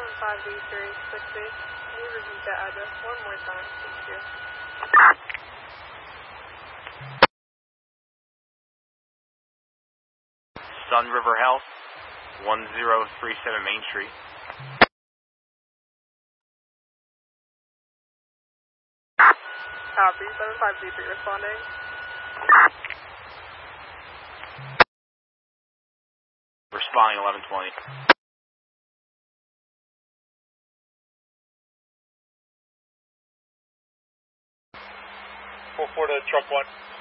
7583 Can you repeat that address one more time? Thank you. Sun River Health, 1037 Main Street. Copy, 7523 responding. Responding 1120. Full 4 to truck 1.